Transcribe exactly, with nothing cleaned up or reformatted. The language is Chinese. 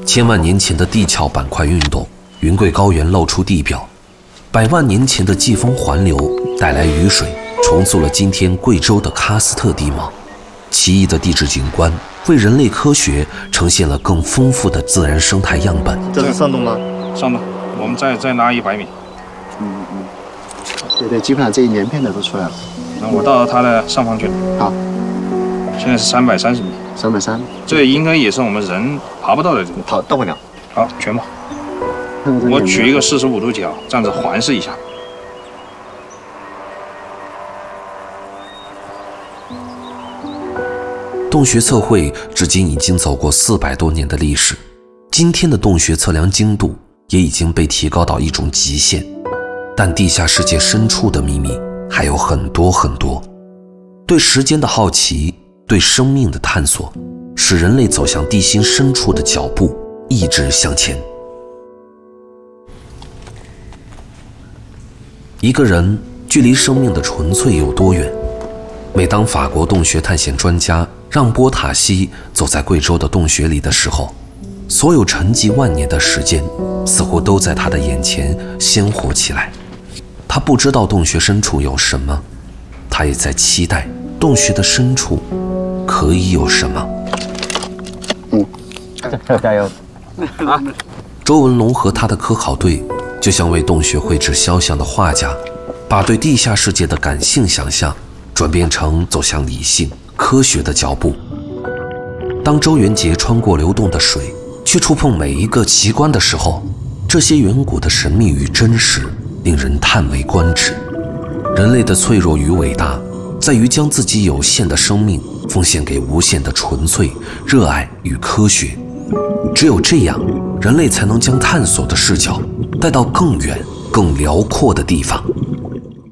千万年前的地壳板块运动，云贵高原露出地表；百万年前的季风环流带来雨水，重塑了今天贵州的喀斯特地貌。奇异的地质景观为人类科学呈现了更丰富的自然生态样本。 这是上洞吗？ 上洞，我们再再拉一百米。 嗯嗯，对对，基本上这一连片的都出来了。 那我到它的上方去了。 好， 现在是三百三十米。 三百三， 这应该也是我们人爬不到的地方。 跑到不了。 好，全跑。我取一个四十五度角，这样子环视一下。 洞穴测绘至今已经走过四百多年的历史，今天的洞穴测量精度也已经被提高到一种极限，但地下世界深处的秘密还有很多很多。对时间的好奇，对生命的探索，使人类走向地心深处的脚步一直向前。一个人距离生命的纯粹有多远？每当法国洞穴探险专家让波塔西走在贵州的洞穴里的时候，所有沉寂万年的时间似乎都在他的眼前鲜活起来。他不知道洞穴深处有什么，他也在期待洞穴的深处可以有什么。 嗯，加油！ 啊！周文龙和他的科考队就像为洞穴绘制肖像的画家，把对地下世界的感性想象转变成走向理性科学的脚步。当周元杰穿过流动的水，去触碰每一个奇观的时候，这些远古的神秘与真实令人叹为观止。人类的脆弱与伟大在于将自己有限的生命奉献给无限的纯粹、热爱与科学。只有这样，人类才能将探索的视角带到更远更辽阔的地方。